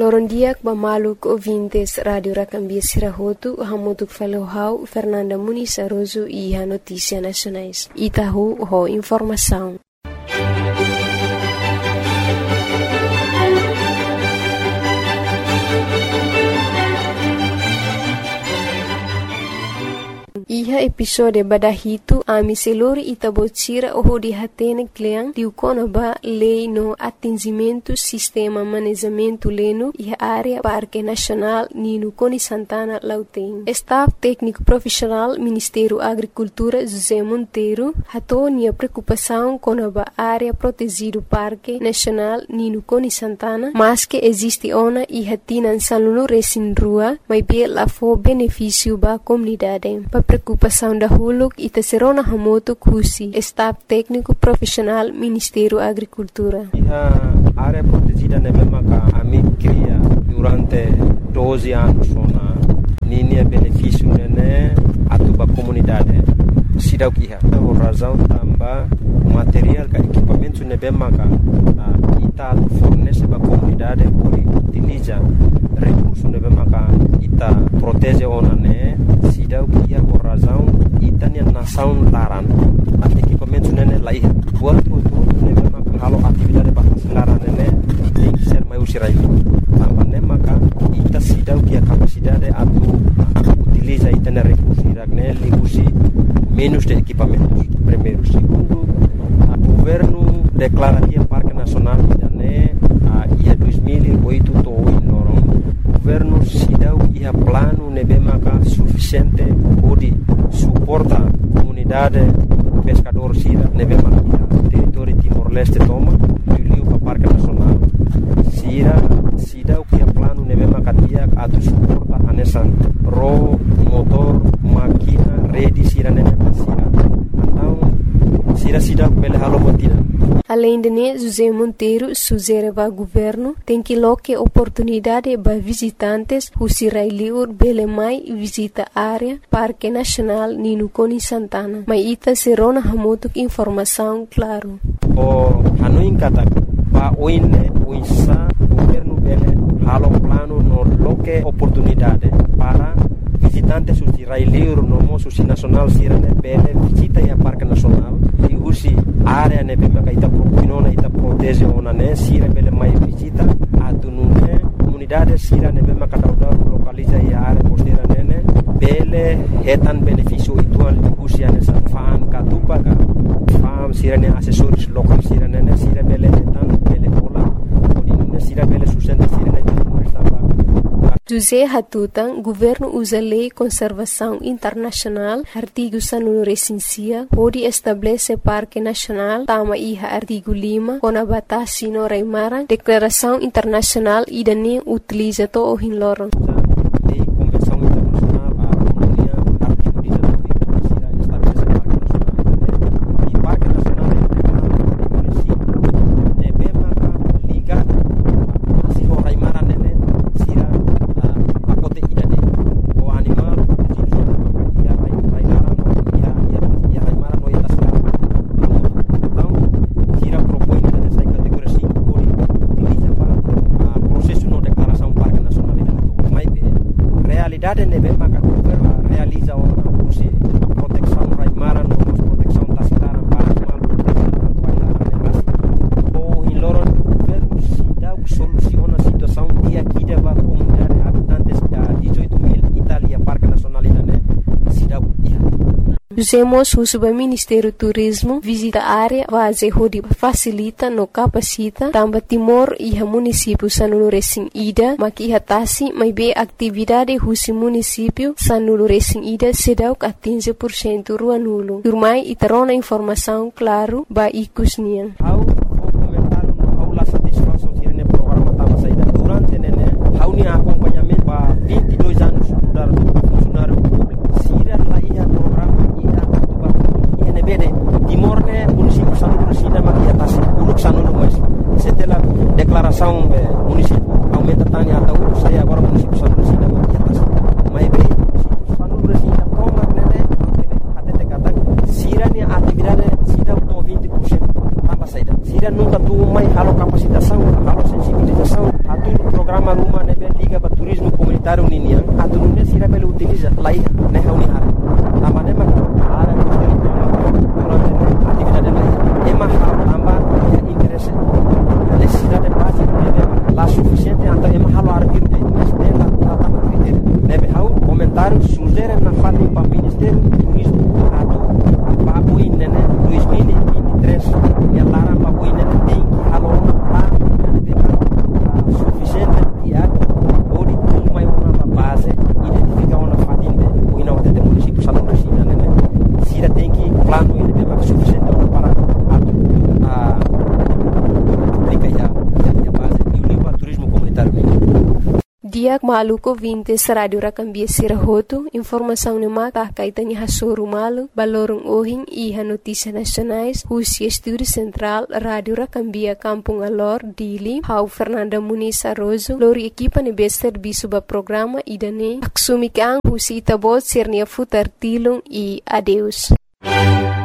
Lorondiak bamaluk ouvintes Rádio Racambia Sirahotu, hamutuk falohau Fernanda Muniz Aroso e a Notícia Nacionais. Itahu ho informação. Iha episode badahitu ami selori itabotira oho di hatene kleang diukono ba lei no atingimento sistema manejamento leno iha área Parque Nacional Nino Coni Santana Lauteng. Staff técnico profissional Ministério Agricultura José Monteiro hatonia preocupação com a área protegido Parque Nacional Nino Coni Santana, mas que existe ona iha tinan saluno resin rua, mas be la fo benefício ba comunidade. Preocupação da Huluk e Tesserona Hamoto Kusi, Staff Técnico Profissional Ministério Agricultura. A área protegida na mesma que a mim cria durante 12 anos na linha benefício né a tua comunidade. Sidau que por razão também material que equipamentos na mesma que ita fornece para a comunidade por utiliza recursos na mesma que ita protege ona né sidau que por razão ita ne nação laran at equipamentos né lá ia buat tudo na mesma que halo atividade para laran né tem que ser mais usirai também né maka ita sidau que a capacidade atu utiliza ita ne recursos né ligusi menos de equipamentos. Primeiro, segundo, o governo declara que o Parque Nacional né ia 2008 to o governo se deu que a plano nebemaka suficiente para suportar a comunidade pescador sira nebemaka território Timor-Leste toma julho para Parque Nacional sira se deu que a plano nebemaka dia a suporta a nessa ro motor máquina rede sira nebemaka sira então sira sida pele halo botina. Além de né, José Monteiro sugere ao governo tem que loque oportunidade para visitantes who sirai liur bele mai visita área Parque Nacional Nino Coni Santana. Mas ita serona hamotuk informação claro. O hanuin kata pa oine uisa governo bele halo plano no loque oportunidade para visitantes who sirai liur no mo susi nacional sirane bele visita ya Parque Nacional e usi área ne bema ka ita propinona ita protege ona ne sira bele mai visita atunune comunidade sira ne bema ka dauda localiza ya área costeira nene bele hetan benefício ituan usi ane sa fan ka tupa ka fam sira ne assessores local sira nene sira bele hetan bele ola odinune sira bele sustenta sira ne estava José Hatutan, governo usa lei conservação internacional, artigo sanunu recensia, pode estabelecer Parque Nacional, tama iha artigo 5, com a batasi no Raimara, declaração internacional e dane utiliza to o hinloron. Lei convenção internacional a comunidade artigo 19 estabelece Parque Nacional e bema liga assim o Raimara nene sira realidade ne bem maka realiza ona usi a proteção raimara no proteção tascara para animal o hiloro governo se dá soluciona a situação e aqui deva comunidade habitantes da 18.000 Itália Parque Nacional né se dá Usemos o Ministério Turismo visita a área base hodi facilita no capacita tamba Timor e a município sanulu resin ida maki hatasi mai be atividade husi município sanulu resin ida sedau ka 15% ruanulo. Turmai itarona informação claro ba ikusnian. How comentar how la satisfação sirene programa tava saída durante nene how ni acompanhamento ba 22 anos mudar funcionário público sira la ia programa Timor-ne município Sanulu Resina maki atas uruk Sanulu mas setelah declaração município aumenta tani atau saya agora município Sanulu Resina maki atas mai be município Sanulu Resina toma nene até kata sira ni atividade sida to 20% tambah saida sira nunca tu mai halo capacitação halo sensibilização atu programa rumah comunitário ninian atununya sira pele utiliza lai ne hauni hare amane maka ara durante atividade lai ema amba ya interesse necessidade básica deve lá suficiente anta ema halo arquivo de dela tama critério neve hau comentário sugere na fati para ministério turismo atu papo inene 2023 ya lara papo inene tem que halo pa suficiente dia ori uma uma base identificar uma fatinde o ina wate de município salão da China né sira tem que plano ele tem suficiente para aplica ya base e o livro turismo comunitário Diak maluko vintes radio rakambia sirahoto, informação ne maka kaitanya hasoru malu, balorong ohing iha notícias nacionais, Rusia Estúdio Central, Radio Rakambia Kampung Alor, Dili, Hau Fernanda Muniz Arrozo, lori equipa ne bester bisuba programa idane, aksumikang Rusia Itabot Sirnia Futar Tilung e adeus.